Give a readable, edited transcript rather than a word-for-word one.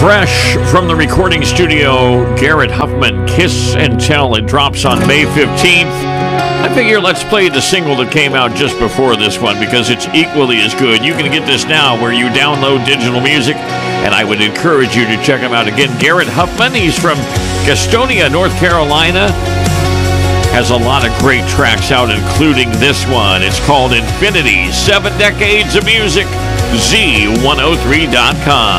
Fresh from the recording studio, Garrett Huffman, Kiss and Tell. It drops on May 15th. I figure let's play the single that came out just before this one because it's equally as good. You can get this now where you download digital music, and I would encourage you to check him out again. Garrett Huffman, he's from Gastonia, North Carolina. Has a lot of great tracks out, including this one. It's called Infinity, 7 Decades of Music, Z103.com.